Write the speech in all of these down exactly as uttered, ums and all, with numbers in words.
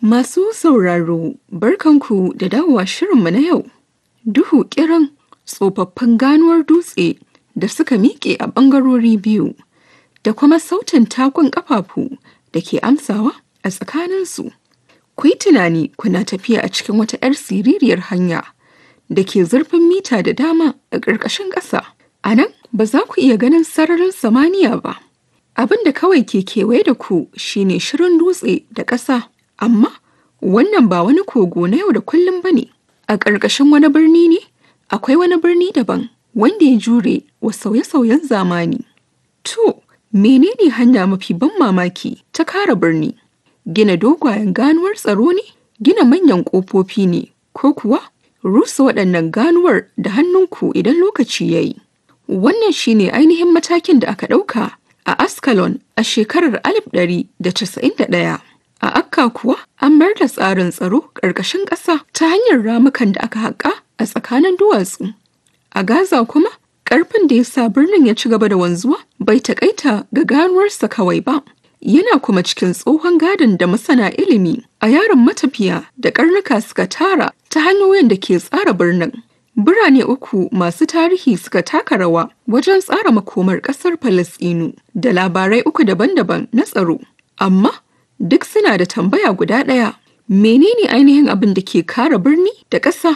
Masu sauraro, barkanku da dawowa shirinmu na yau. Duhu kiran tsofaffin ganuwar dutse da suka miƙe a ɓangarori biyu, da kuma sautin takun ƙafafu da ke amsawa a tsakaninsu. Ku yi tunani kuna tafiya a cikin wata 'yar siririyar hanya da ke zurfin mita da dama a ƙarƙashin ƙasa. A nan ba za ku iya ganin sararin samaniya ba. Abin da kawai ke kewaye da ku shine shirin dutse da ƙasa. Amma wannan ba wani kogo na yau da kullum ba ne. A ƙarƙashin wani birni ne, akwai wani birni daban wanda ya jure wa sauye-sauyen zamani. To, menene hanya mafi ban mamaki ta kare birni? Gina dogayen ganuwar tsaro ne? Gina manyan ƙofofi ne? Ko kuwa rusa waɗannan ganuwar da hannunku idan lokaci ya yi? Wannan shine ainihin matakin da aka ɗauka a Ascalon a shekarar alif ɗari da casa'in da ɗaya. A Akka kuwa an mayar da tsarin tsaro ƙarƙashin ƙasa ta hanyar ramukan da aka haƙa a tsakanin duwatsu. A Gaza kuma, ƙarfin da ya sa birnin ya ci gaba da wanzuwa bai taƙaita ga ganuwarsa kawai ba. Yana kuma cikin tsohon gadon da masana ilimi a yaron matafiya da ƙarnuka suka tara ta hanyoyin da ke tsara birnin. Birane uku masu tarihi suka taka rawa wajen tsara makomar ƙasar Falasɗinu da labarai uku daban-daban na tsaro. Amma duk suna da tambaya guda ɗaya: menene ainihin abin da ke kare birni da ƙasa?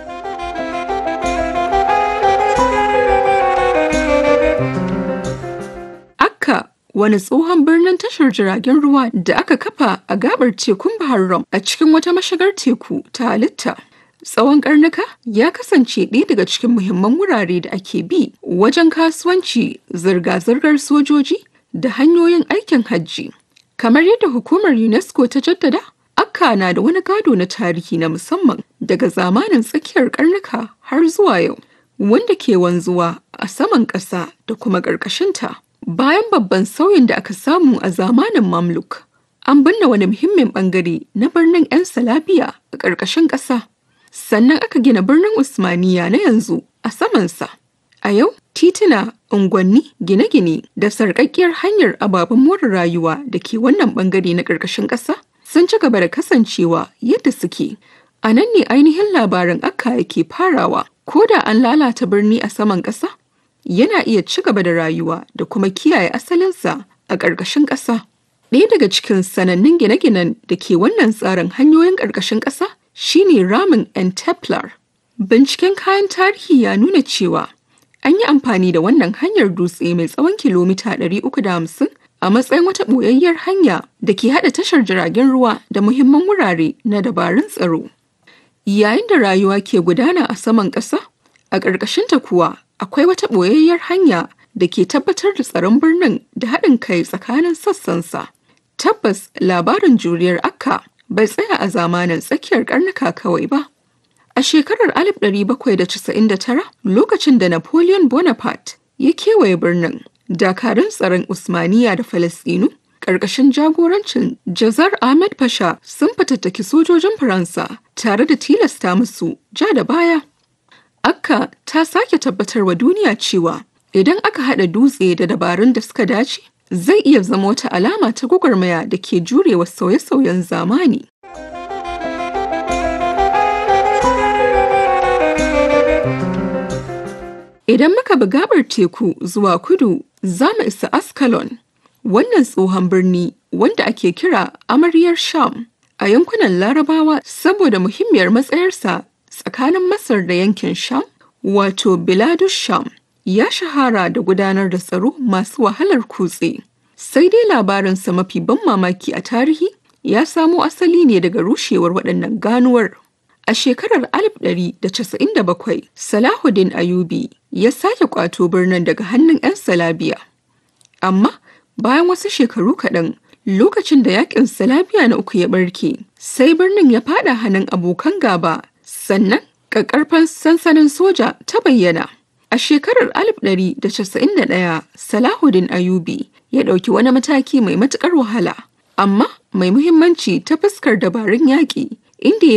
Akka, wani tsohon birnin tashar jiragen ruwa da aka kafa a gabar tekun Bahar Rum a cikin wata mashigar teku ta halitta. Tsawon ƙarnuka ya kasance ɗaya daga cikin muhimman wurare da ake bi wajen kasuwanci, zirga-zirgar sojoji da hanyoyin aikin hajji. Kamar yadda hukumar UNESCO ta jaddada, Akka na da wani gado na tarihi na musamman daga zamanin tsakiyar ƙarnuka har zuwa yau, wanda ke wanzuwa a saman ƙasa da kuma ƙarƙashinta. Bayan babban sauyin da aka samu a zamanin Mamluk, an binne wani muhimmin ɓangare na birnin 'yan Salabiya a ƙarƙashin ƙasa. Sannan aka gina birnin Usmaniya na yanzu a samansa. A yau, tituna, unguwanni, gine-gine da sarƙaƙƙiyar hanyar ababen more rayuwa da ke wannan ɓangare na ƙarƙashin ƙasa sun ci gaba da kasancewa yadda suke. A nan ne ainihin labarin Akka yake farawa. Ko da an lalata birni a saman ƙasa, yana iya ci gaba da rayuwa da kuma kiyaye asalinsa a ƙarƙashin ƙasa. Ɗaya daga cikin sanannun gine-ginen da ke wannan tsarin hanyoyin ƙarƙashin ƙasa shine ramin 'yan Templar. Binciken kayan tarihi ya nuna cewa an yi amfani da wannan hanyar dutse mai tsawon kilomita ɗari uku da hamsin a matsayin wata ɓoyayyar hanya da ke haɗa tashar jiragen ruwa da muhimman wurare na dabarun tsaro. Yayin da rayuwa ke gudana a saman ƙasa, a ƙarƙashinta kuwa akwai wata ɓoyayyar hanya da ke tabbatar da tsaron birnin da haɗin kai tsakanin sassansa. Tabbas labarin juriyar Akka bai tsaya a zamanin tsakiyar ƙarnuka kawai ba. A shekarar alif ɗari bakwai da casa'in da tara, lokacin da Napoleon Bonaparte ya kewaye birnin, dakarun tsaron Usmaniya da Falasɗinu, ƙarƙashin jagorancin Jazar Ahmed Pasha, sun fatattaki sojojin Faransa tare da tilasta musu ja da baya. Akka ta sake tabbatarwa duniya cewa idan aka haɗa dutse da dabarun da suka dace, zai iya zama wata alama ta gwagwarmaya da ke jurewa sauye-sauyen zamani. Idan muka bi gabar teku zuwa kudu, za mu isa Ascalon, wannan tsohon birni wanda ake kira Amaryar Sham a yankunan Larabawa saboda muhimmiyar matsayarsa tsakanin Masar da yankin Sham, wato Biladus Sham. Ya shahara da gudanar da tsaro masu wahalar kutse. Sai dai labarinsa mafi ban mamaki a tarihi ya samo asali ne daga rushewar waɗannan ganuwar. A shekarar alif ɗari da casa'in da bakwai, Salahuddin Ayyubi ya sake ƙwato birnin daga hannun 'yan Salabiya. Amma bayan wasu shekaru kaɗan, lokacin da yaƙin Salabiya na uku ya ɓarke, sai birnin ya faɗa hannun abokan gaba, sannan ƙaƙƙarfan sansanin soja ta bayyana. A shekarar alif ɗari da casa'in da ɗaya, Salahuddin Ayyubi ya ɗauki wani mataki mai matuƙar wahala, amma mai muhimmanci ta fuskar dabarun yaƙi, inda ya